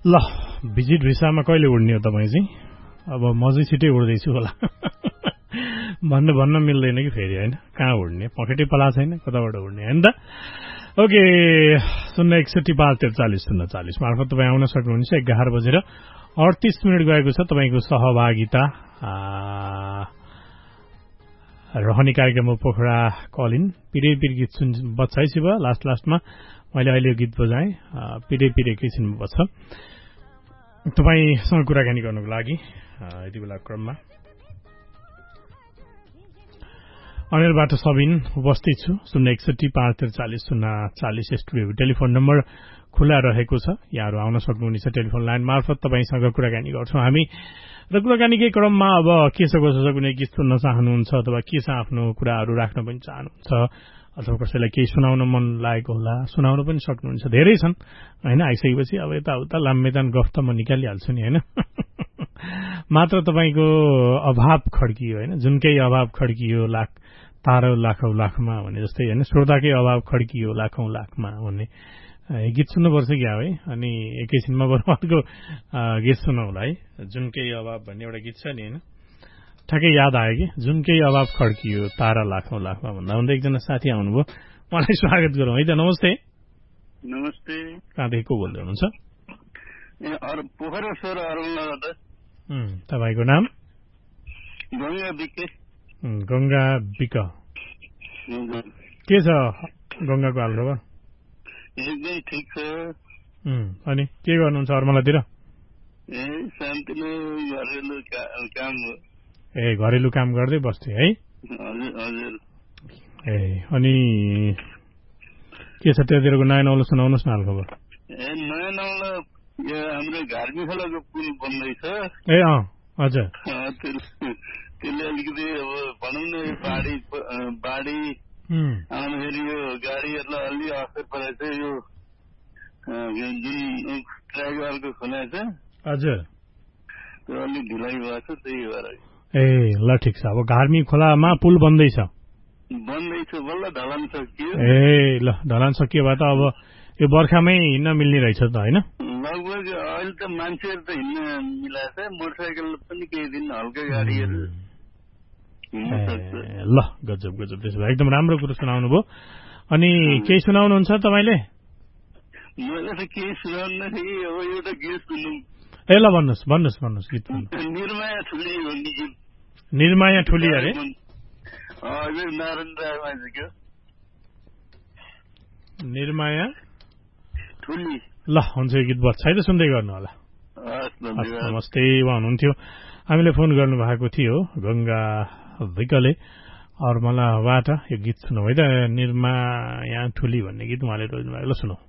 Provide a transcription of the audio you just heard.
ल भिजिट भिसामा कहिले उड्ने हो तपाईँ चाहिँ? अब म चाहिँ छिटै उड्दैछु होला भन्न मिल्दैन कि फेरि होइन, कहाँ उड्ने, पखेटै पला छैन, कताबाट उड्ने होइन त। ओके 061754340 मार्फत तपाईँ आउन सक्नुहुन्छ। 11:38 गएको छ। तपाईँको सहभागिता रहने कार्यक्रममा पोखरा कलिन पिरे गीत सुन बच्चा शिव लास्टमा मैले अहिले यो गीत बजाएँ। पिरे एकैछिन बच्छ तपाईँसँग कुराकानी गर्नुको लागि यति बेला क्रममा अनिलबाट सबिन उपस्थित छु। 061754340 स्टुडियो टेलिफोन नम्बर खुला रहेको छ। यहाँहरू आउन सक्नुहुनेछ टेलिफोन लाइन मार्फत तपाईसँग कुराकानी गर्छौँ हामी। र कुराकानीकै क्रममा अब के छ कसो छ, कुनै गीत सुन्न चाहनुहुन्छ अथवा के छ आफ्नो कुराहरू राख्न पनि चाहनुहुन्छ अथवा कसैलाई केही सुनाउन मन लागेको होला सुनाउन पनि सक्नुहुन्छ। धेरै छन् होइन, आइसकेपछि अब यताउता लाम्मेतान गफ त म निकालिहाल्छु नि होइन। मात्र तपाईँको अभाव खड्कियो होइन, जुनकै अभाव खड्कियो तारो लाखौं लाखमा भने जस्तै होइन, श्रोताकै अभाव खड्कियो लाखौं लाखमा भन्ने गीत सुन्नुपर्छ क्या है। अनि एकैछिनमा बरु अर्को गीत सुनाउला है। जुनकै अभाव भन्ने एउटा गीत छ नि होइन, ठ्याक्कै याद आयो कि जुनकै अभाव खड्कियो तारा लाखौं लाखमा भन्दा भन्दा एकजना साथी आउनुभयो, उहाँलाई स्वागत गरौँ है त। नमस्ते। नमस्ते। कहाँदेखि को बोल्दै हुनुहुन्छ? तपाईँको नाम? गंगा बिक। के छ गंगाको हालखबर? एकदम ठिक छ। अनि के गर्नुहुन्छ अर्मलातिर? घरेलु काम गर्दै बस्थे है। अनि के छ त्यतिरको नयाँ नौलो सुनाउनुहोस् न हालखबर। नयाँ नौलो हाम्रो घार्मी खोलाको पुल बन्दैछ। हजुर। त्यसले अलिकति अब भनौँ न बाढी आउँदाखेरि यो गाडीहरूलाई अलि असर परेको छ। यो जुन ट्राइगरको खोला छ हजुर त्यो अलिक ढिलाइ भएको छ, त्यही भएर। ल ठिक छ। अब घार्मी खोलामा पुल बन्दैछ बल्ल ढलान सकियो। ल ढलान सकियो भए त अब यो बर्खामै हिँड्न मिल्ने रहेछ त होइन? लगभग अहिले त मान्छेहरू त हिँड्न मिलाएको छ, मोटरसाइकल पनि केही दिन हल्का गाडीहरू हिँड्न सक्छ। ल गजब त्यसो भए एकदम राम्रो कुरो सुनाउनु भयो। अनि केही सुनाउनुहुन्छ तपाईँले? मैले त केही सुनाउनु थिएँ, अब एउटा गीत सुनौँ। ल भन्नुहोस् गीत। निर्माया ठुली भन्ने गीत। निर्माया ठुली अरे? हजुर, नारायण रायमाझीको निर्माया ठुली। ल हुन्छ, यो गीत बच्छ है त, सुन्दै गर्नु होला। नमस्ते उहाँ हुनुहुन्थ्यो, हामीले फोन गर्नु भएको थियो गंगा विकले अर्मलाबाट। यो गीत सुनौ है त, निर्माया ठुली भन्ने गीत उहाँले रोज्नु भएको। ल सुनौ।